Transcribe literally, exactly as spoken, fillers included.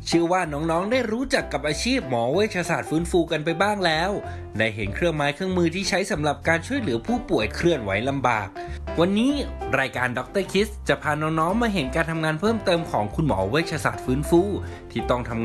เชื่อว่าน้องๆได้รู้จักกับอาชีพหมอเวชศาสตร์ฟื้นฟูกันไปบ้างแล้วได้เห็นเครื่องไม้เครื่องมือที่ใช้สำหรับการช่วยเหลือผู้ป่วยเคลื่อนไหวลำบากวันนี้รายการด็อกเตอร์คิสจะพาน้องๆมาเห็นการทำงานเพิ่มเติมของคุณหมอเวชศาสตร์ฟื้นฟูที่ต้องทำงาน